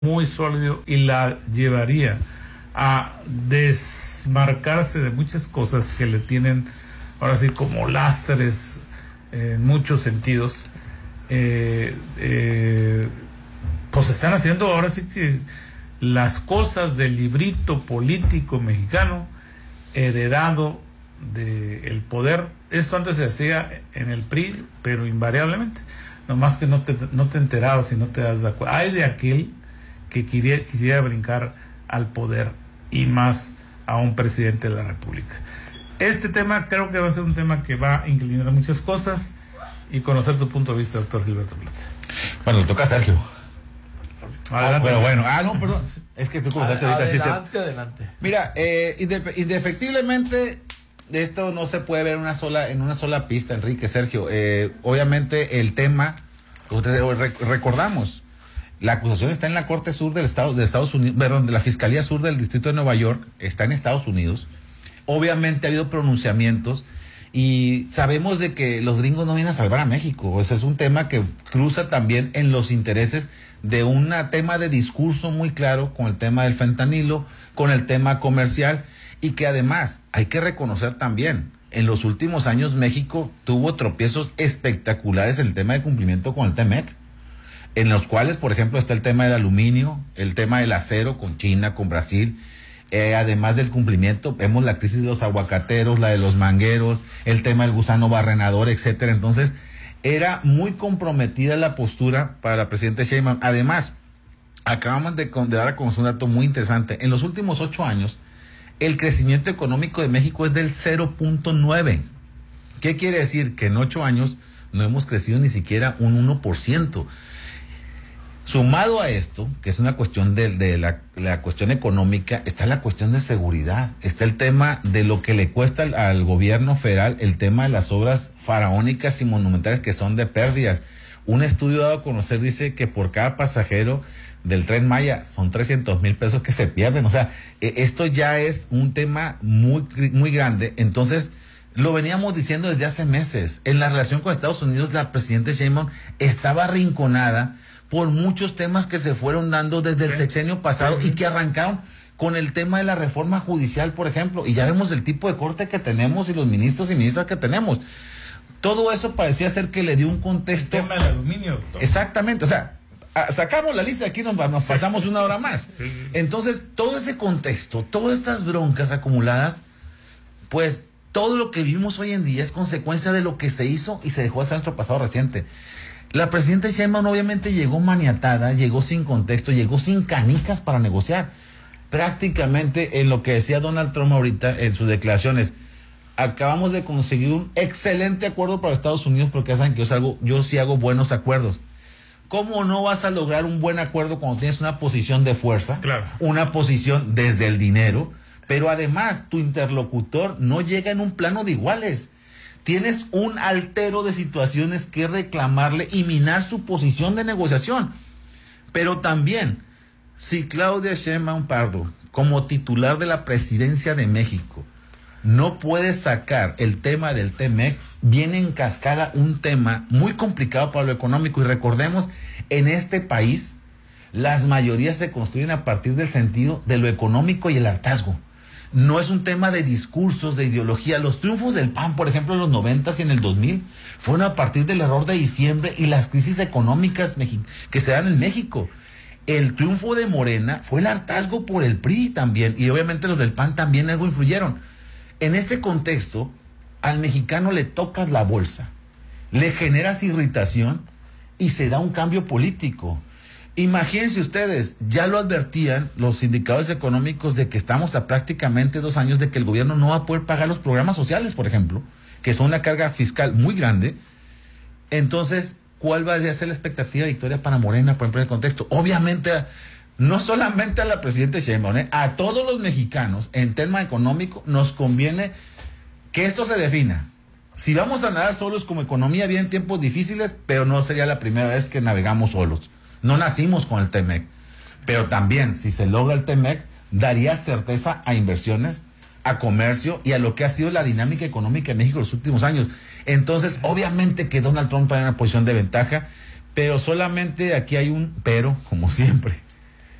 muy sólido y la llevaría a desmarcarse de muchas cosas que le tienen ahora sí como lastres en muchos sentidos. Pues están haciendo ahora sí que las cosas del librito político mexicano heredado del poder. Esto antes se hacía en el PRI, pero invariablemente, nomás que no te enterabas y no te das de acuerdo. Hay de aquel que quisiera brincar al poder y más a un presidente de la República. Este tema creo que va a ser un tema que va a inclinar muchas cosas y conocer tu punto de vista, doctor Gilberto Plata. Bueno, le toca a Sergio. Adelante. Pero bueno, no, perdón. Es que tú comentaste ahorita. Adelante. Mira, indefectiblemente esto no se puede ver en una sola pista, Enrique, Sergio. Obviamente el tema, recordamos, la acusación está en la Corte Sur de Estados Unidos, perdón, de la Fiscalía Sur del Distrito de Nueva York, está en Estados Unidos. Obviamente ha habido pronunciamientos y sabemos de que los gringos no vienen a salvar a México. O sea, es un tema que cruza también en los intereses de un tema de discurso muy claro con el tema del fentanilo, con el tema comercial, y que además hay que reconocer también, en los últimos años México tuvo tropiezos espectaculares en el tema de cumplimiento con el TEMEC, en los cuales, por ejemplo, está el tema del aluminio, el tema del acero con China, con Brasil. Además del cumplimiento, vemos la crisis de los aguacateros, la de los mangueros, el tema del gusano barrenador, etcétera. Entonces, era muy comprometida la postura para la presidenta Sheinbaum. Además, acabamos de dar a conocer un dato muy interesante. En los últimos 8 años, el crecimiento económico de México es del 0.9. ¿Qué quiere decir? Que en 8 años no hemos crecido ni siquiera un 1%. Sumado a esto, que es una cuestión de la cuestión económica, está la cuestión de seguridad, está el tema de lo que le cuesta al gobierno federal, el tema de las obras faraónicas y monumentales que son de pérdidas. Un estudio dado a conocer dice que por cada pasajero del Tren Maya son 300,000 pesos que se pierden. O sea, esto ya es un tema muy, muy grande. Entonces, lo veníamos diciendo desde hace meses. En la relación con Estados Unidos, la presidenta Sheinbaum estaba arrinconada por muchos temas que se fueron dando desde el sexenio pasado y que arrancaron con el tema de la reforma judicial, por ejemplo, y ya vemos el tipo de corte que tenemos y los ministros y ministras que tenemos. Todo eso parecía ser que le dio un contexto. El tema del aluminio, doctor. Exactamente, o sea, sacamos la lista, aquí nos pasamos 1 hora más. Entonces, todo ese contexto, todas estas broncas acumuladas, pues todo lo que vivimos hoy en día es consecuencia de lo que se hizo y se dejó hacer en nuestro pasado reciente. La presidenta Sheinbaum obviamente llegó maniatada, llegó sin contexto, llegó sin canicas para negociar. Prácticamente en lo que decía Donald Trump ahorita en sus declaraciones, acabamos de conseguir un excelente acuerdo para Estados Unidos porque ya saben que yo sí hago buenos acuerdos. ¿Cómo no vas a lograr un buen acuerdo cuando tienes una posición de fuerza? Claro. Una posición desde el dinero, pero además tu interlocutor no llega en un plano de iguales. Tienes un altero de situaciones que reclamarle y minar su posición de negociación. Pero también, si Claudia Sheinbaum Pardo, como titular de la presidencia de México, no puede sacar el tema del TEMEC, viene en cascada un tema muy complicado para lo económico. Y recordemos, en este país, las mayorías se construyen a partir del sentido de lo económico y el hartazgo. No es un tema de discursos, de ideología. Los triunfos del PAN, por ejemplo, en los 90 y en el 2000, fueron a partir del error de diciembre y las crisis económicas que se dan en México. El triunfo de Morena fue el hartazgo por el PRI también, y obviamente los del PAN también algo influyeron. En este contexto, al mexicano le tocas la bolsa, le generas irritación y se da un cambio político. Imagínense ustedes, ya lo advertían los indicadores económicos de que estamos a prácticamente 2 años de que el gobierno no va a poder pagar los programas sociales, por ejemplo, que son una carga fiscal muy grande. Entonces, ¿cuál va a ser la expectativa de victoria para Morena, por ejemplo, en el contexto? Obviamente, no solamente a la presidenta Sheinbaum, a todos los mexicanos, en tema económico, nos conviene que esto se defina. Si vamos a nadar solos como economía, vienen tiempos difíciles, pero no sería la primera vez que navegamos solos. No nacimos con el TEMEC, pero también si se logra el TEMEC, daría certeza a inversiones, a comercio y a lo que ha sido la dinámica económica en México en los últimos años. Entonces, obviamente que Donald Trump está en una posición de ventaja, pero solamente aquí hay un pero, como siempre.